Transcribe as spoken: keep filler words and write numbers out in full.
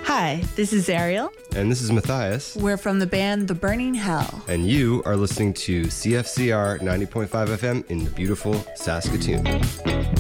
Hi, this is Ariel. And this is Matthias. We're from the band The Burning Hell. And you are listening to C F C R ninety point five F M in the beautiful Saskatoon.